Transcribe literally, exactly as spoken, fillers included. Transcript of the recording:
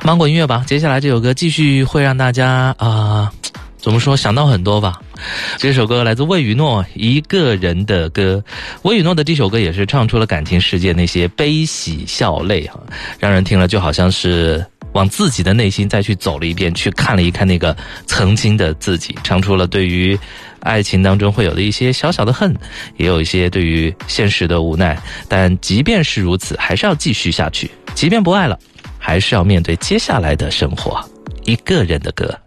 芒果音乐吧，接下来这首歌继续会让大家啊、呃，怎么说想到很多吧。这首歌来自魏雨诺，一个人的歌。魏雨诺的这首歌也是唱出了感情世界那些悲喜笑泪哈，让人听了就好像是往自己的内心再去走了一遍，去看了一看那个曾经的自己，唱出了对于爱情当中会有的一些小小的恨，也有一些对于现实的无奈，但即便是如此，还是要继续下去，即便不爱了，还是要面对接下来的生活。一个人的歌。